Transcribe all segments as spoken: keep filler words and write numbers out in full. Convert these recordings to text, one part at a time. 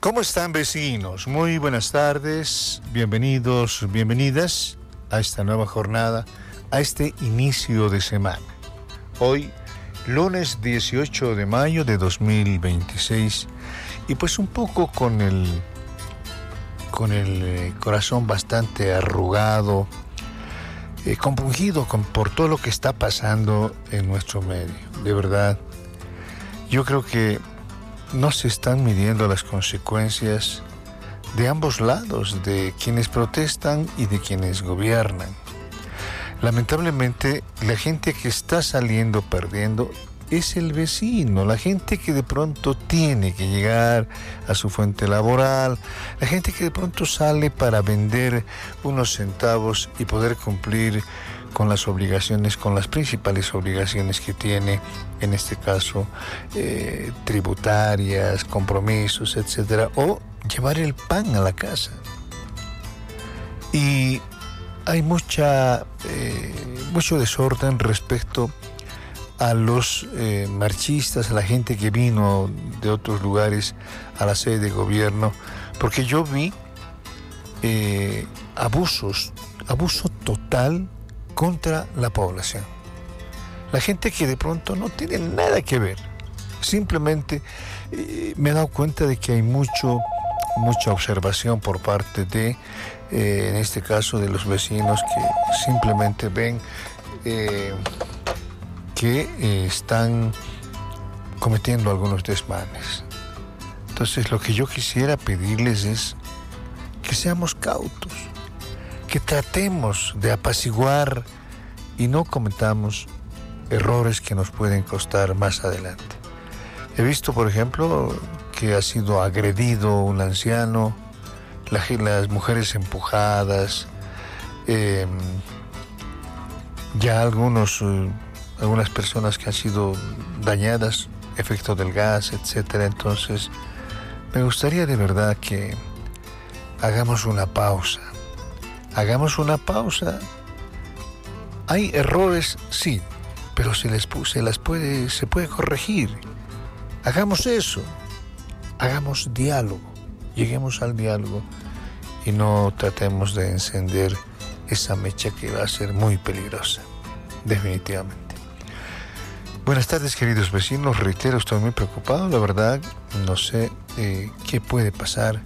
¿Cómo están, vecinos? Muy buenas tardes, bienvenidos, bienvenidas a esta nueva jornada, a este inicio de semana. Hoy, lunes dieciocho de mayo de dos mil veintiséis, y pues un poco con el, con el eh, corazón bastante arrugado, eh, compungido con, por todo lo que está pasando en nuestro medio. De verdad, yo creo que no se están midiendo las consecuencias de ambos lados, de quienes protestan y de quienes gobiernan. Lamentablemente, la gente que está saliendo perdiendo es el vecino, la gente que de pronto tiene que llegar a su fuente laboral, la gente que de pronto sale para vender unos centavos y poder cumplir con las obligaciones, con las principales obligaciones que tiene, en este caso, eh, tributarias, compromisos, etcétera, o llevar el pan a la casa. Y hay mucha, eh, mucho desorden respecto a los eh, marchistas, a la gente que vino de otros lugares a la sede de gobierno, porque yo vi eh, abusos, abuso total contra la población. La gente que de pronto no tiene nada que ver. Simplemente eh, me he dado cuenta de que hay mucho, mucha observación por parte de, eh, en este caso, de los vecinos que simplemente ven eh, que eh, están cometiendo algunos desmanes. Entonces, lo que yo quisiera pedirles es que seamos cautos, que tratemos de apaciguar y no cometamos errores que nos pueden costar más adelante. He visto, por ejemplo, que ha sido agredido un anciano, la, las mujeres empujadas, eh, ya algunos, eh, algunas personas que han sido dañadas, efecto del gas, etcétera. Entonces, me gustaría de verdad que hagamos una pausa. Hagamos una pausa. Hay errores, sí, pero se les se las puede, se puede corregir. Hagamos eso. Hagamos diálogo. Lleguemos al diálogo y no tratemos de encender esa mecha que va a ser muy peligrosa, definitivamente. Buenas tardes, queridos vecinos. Reitero, estoy muy preocupado, la verdad. No sé eh, qué puede pasar.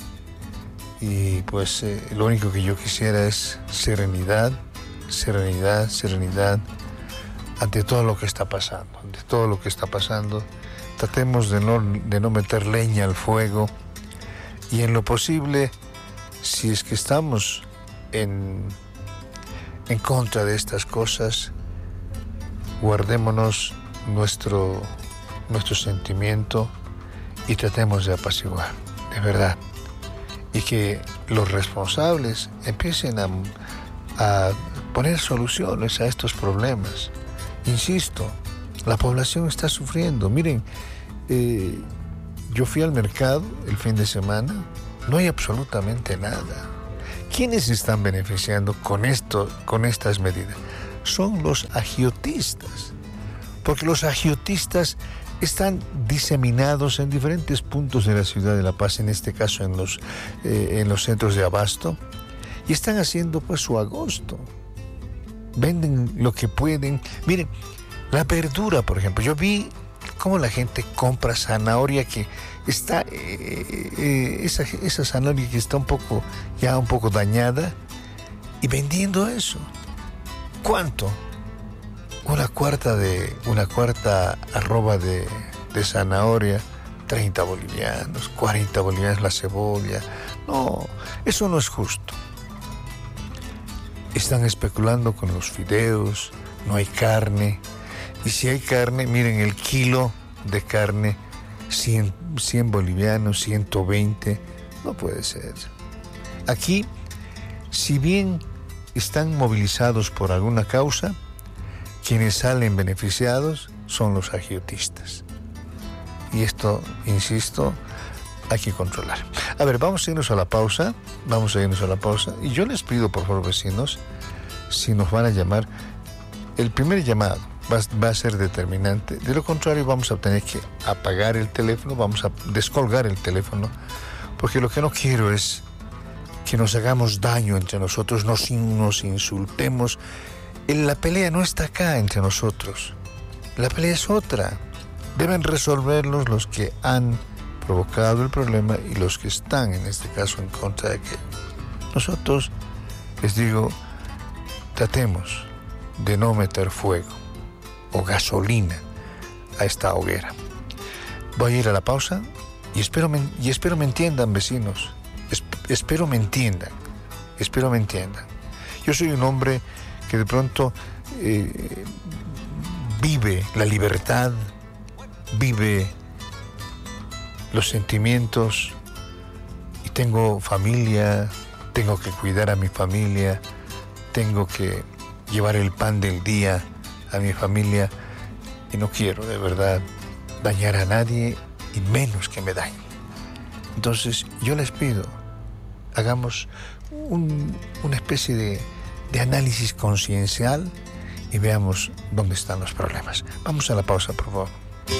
Y pues eh, lo único que yo quisiera es serenidad, serenidad, serenidad ante todo lo que está pasando, ante todo lo que está pasando. Tratemos de no, de no meter leña al fuego y en lo posible, si es que estamos en, en contra de estas cosas, guardémonos nuestro, nuestro sentimiento y tratemos de apaciguar, de verdad. Y que los responsables empiecen a, a poner soluciones a estos problemas. Insisto, la población está sufriendo. Miren, eh, yo fui al mercado el fin de semana, no hay absolutamente nada. ¿Quiénes están beneficiando con esto, con estas medidas? Son los agiotistas, porque los agiotistas están diseminados en diferentes puntos de la ciudad de La Paz, en este caso en los, eh, en los centros de abasto, y están haciendo pues su agosto. Venden lo que pueden. Miren, la verdura, por ejemplo, yo vi cómo la gente compra zanahoria que está, eh, eh, esa, esa zanahoria que está un poco, ya un poco dañada, y vendiendo eso. ¿Cuánto? Una cuarta de una cuarta arroba de, de zanahoria, treinta bolivianos, cuarenta bolivianos la cebolla. No, eso no es justo. Están especulando con los fideos, no hay carne. Y si hay carne, miren, el kilo de carne, cien, cien bolivianos, ciento veinte, no puede ser. Aquí, si bien están movilizados por alguna causa, quienes salen beneficiados son los agiotistas. Y esto, insisto, hay que controlar. A ver, vamos a irnos a la pausa. Vamos a irnos a la pausa. Y yo les pido, por favor, vecinos, si nos van a llamar, el primer llamado va, va a ser determinante. De lo contrario, vamos a tener que apagar el teléfono, vamos a descolgar el teléfono Porque lo que no quiero es que nos hagamos daño entre nosotros, nos, nos insultemos. La pelea no está acá entre nosotros. La pelea es otra. Deben resolverlos los que han provocado el problema y los que están, en este caso, en contra de que nosotros, les digo, tratemos de no meter fuego o gasolina a esta hoguera. Voy a ir a la pausa y espero me, y espero me entiendan, vecinos. Es, espero me entiendan. Espero me entiendan. Yo soy un hombre que de pronto eh, vive la libertad, vive los sentimientos y tengo familia, tengo que cuidar a mi familia, tengo que llevar el pan del día a mi familia y no quiero de verdad dañar a nadie y menos que me dañe. Entonces yo les pido, hagamos un, una especie de, de análisis conciencial y veamos dónde están los problemas. Vamos a la pausa, por favor.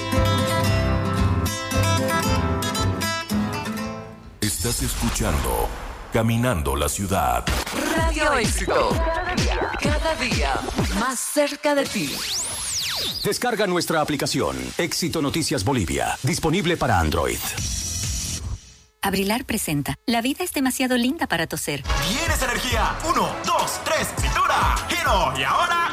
Estás escuchando Caminando la Ciudad. Radio Éxito. Cada día más cerca de ti. Descarga nuestra aplicación Éxito Noticias Bolivia, disponible para Android. Abrilar presenta. La vida es demasiado linda para toser. ¡Tienes energía! Uno, dos, tres, cintura, giro y ahora...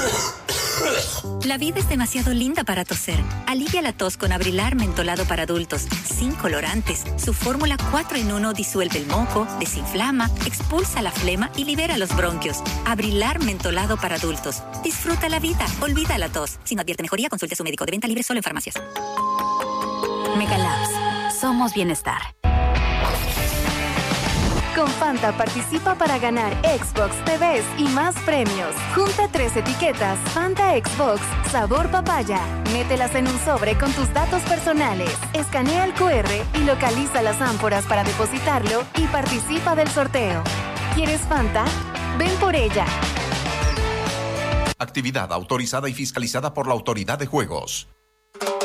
La vida es demasiado linda para toser. Alivia la tos con Abrilar mentolado para adultos, sin colorantes. Su fórmula cuatro en uno disuelve el moco, desinflama, expulsa la flema y libera los bronquios. Abrilar mentolado para adultos. Disfruta la vida, olvida la tos. Si no advierte mejoría, consulte a su médico. De venta libre solo en farmacias. Megalabs. Somos bienestar. Con Fanta participa para ganar Xbox T Vs y más premios. Junta tres etiquetas Fanta Xbox sabor papaya. Mételas en un sobre con tus datos personales. Escanea el cu erre y localiza las ánforas para depositarlo y participa del sorteo. ¿Quieres Fanta? Ven por ella. Actividad autorizada y fiscalizada por la Autoridad de Juegos.